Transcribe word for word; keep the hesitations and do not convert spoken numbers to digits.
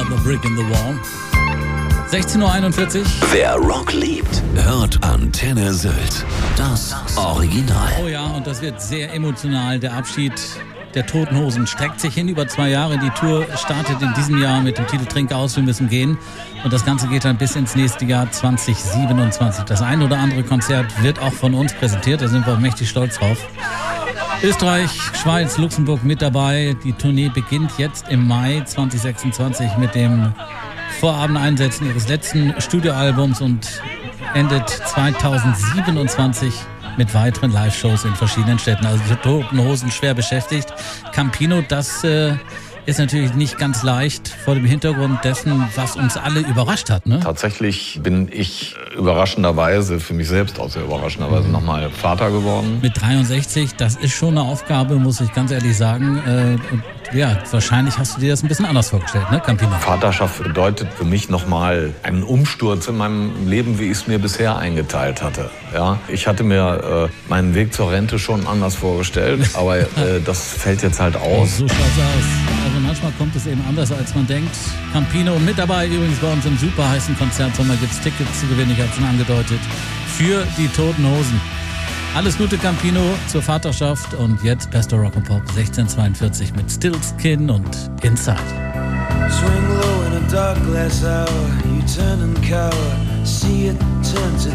Another Brick in the Wall. sechzehn Uhr einundvierzig. Wer Rock liebt, hört Antenne Sylt. Das Original. Oh ja, und das wird sehr emotional. Der Abschied der Toten Hosen streckt sich hin über zwei Jahre. Die Tour startet in diesem Jahr mit dem Titel Trink aus, wir müssen gehen. Und das Ganze geht dann bis ins nächste Jahr zwanzig siebenundzwanzig. Das ein oder andere Konzert wird auch von uns präsentiert. Da sind wir mächtig stolz drauf. Österreich, Schweiz, Luxemburg mit dabei. Die Tournee beginnt jetzt im Mai zwanzig sechsundzwanzig mit dem Vorabendeinsetzen ihres letzten Studioalbums und endet zwanzig siebenundzwanzig mit weiteren Live-Shows in verschiedenen Städten. Also die Toten Hosen schwer beschäftigt. Campino, das äh, ist natürlich nicht ganz leicht vor dem Hintergrund dessen, was uns alle überrascht hat. Ne? Tatsächlich bin ich überraschenderweise, für mich selbst auch sehr überraschenderweise, mhm. nochmal Vater geworden. Mit dreiundsechzig, das ist schon eine Aufgabe, muss ich ganz ehrlich sagen. Äh, und ja, wahrscheinlich hast du dir das ein bisschen anders vorgestellt, ne, Campino? Vaterschaft bedeutet für mich nochmal einen Umsturz in meinem Leben, wie ich es mir bisher eingeteilt hatte. Ja, ich hatte mir äh, meinen Weg zur Rente schon anders vorgestellt, aber äh, das fällt jetzt halt aus. So schaut's aus. Also manchmal kommt es eben anders, als man denkt. Campino mit dabei übrigens bei uns im super heißen Konzertsommer. Gibt's Tickets zu gewinnen, ich habe schon angedeutet, für die Toten Hosen. Alles Gute, Campino, zur Vaterschaft. Und jetzt Best of Rock and Pop sechzehnhundertzweiundvierzig mit Still Skin und Inside. Swing low in a dark glass hour, you turn and cower, see it turn to